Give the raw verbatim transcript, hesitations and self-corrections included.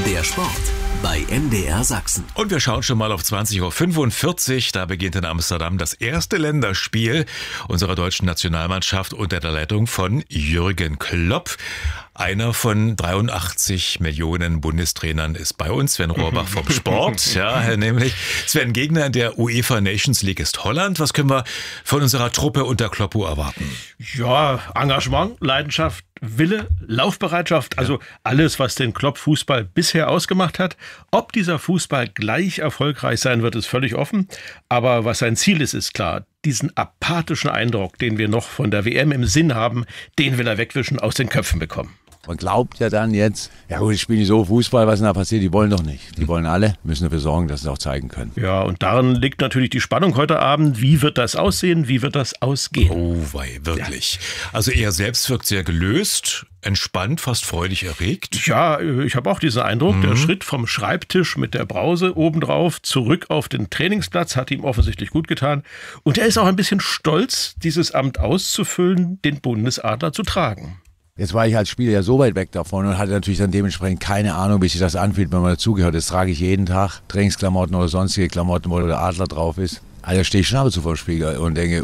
Der Sport bei M D R Sachsen. Und wir schauen schon mal auf zwanzig Uhr fünfundvierzig. Da beginnt in Amsterdam das erste Länderspiel unserer deutschen Nationalmannschaft unter der Leitung von Jürgen Klopp. Einer von dreiundachtzig Millionen Bundestrainern ist bei uns, Sven Rohrbach vom Sport. Ja, nämlich Sven, Gegner in der UEFA Nations League ist Holland. Was können wir von unserer Truppe unter Kloppo erwarten? Ja, Engagement, Leidenschaft, Wille, Laufbereitschaft, also alles, was den Klopp-Fußball bisher ausgemacht hat. Ob dieser Fußball gleich erfolgreich sein wird, ist völlig offen. Aber was sein Ziel ist, ist klar. Diesen apathischen Eindruck, den wir noch von der W M im Sinn haben, den will er wegwischen, aus den Köpfen bekommen. Man glaubt ja dann jetzt, ja gut, ich spiele nicht so Fußball, was denn da passiert, die wollen doch nicht. Die wollen alle, müssen dafür sorgen, dass sie es auch zeigen können. Ja, und darin liegt natürlich die Spannung heute Abend. Wie wird das aussehen, wie wird das ausgehen? Oh wei, wirklich. Ja. Also er selbst wirkt sehr gelöst, entspannt, fast freudig erregt. Ja, ich habe auch diesen Eindruck. Mhm. Der Schritt vom Schreibtisch mit der Brause obendrauf zurück auf den Trainingsplatz hat ihm offensichtlich gut getan. Und er ist auch ein bisschen stolz, dieses Amt auszufüllen, den Bundesadler zu tragen. Jetzt war ich als Spieler ja so weit weg davon und hatte natürlich dann dementsprechend keine Ahnung, wie sich das anfühlt, wenn man dazugehört. Das trage ich jeden Tag, Trainingsklamotten oder sonstige Klamotten, wo der Adler drauf ist. Also stehe ich schon ab und zu vor dem Spiegel und denke,